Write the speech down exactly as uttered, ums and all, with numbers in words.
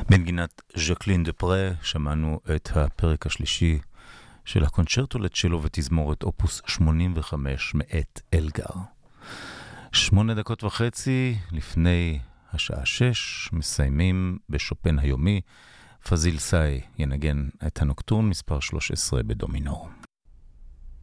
בנגינת ז'קלין דה פרה שמענו את הפרק השלישי של הקונצ'רטו לצ'לו ותזמורת אופוס שמונים וחמש מאת אלגר. שמונה דקות וחצי לפני השעה שש מסיימים בשופן היומי. פזיל סאי ינגן את הנוקטורן מספר שלוש עשרה בדומינור.